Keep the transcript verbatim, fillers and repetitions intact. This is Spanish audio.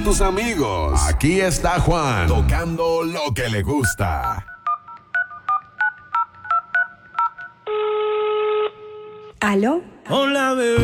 a tus amigos. Aquí está Juan, tocando lo que le gusta. ¿Aló? Hola, bebé.